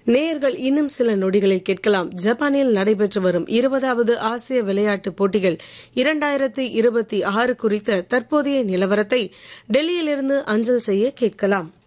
நேயர்கள் இன்னும் சில நொடிகளில் கேட்கலாம். ஜப்பானில் நடைபெற்று வரும் 20வது ஆசிய விளையாட்டுப் போட்டிகள் 2026 குறித்த தற்போதைய நிலவரத்தை டெல்லியிலிருந்து அஞ்சல் செய்ய கேட்கலாம்.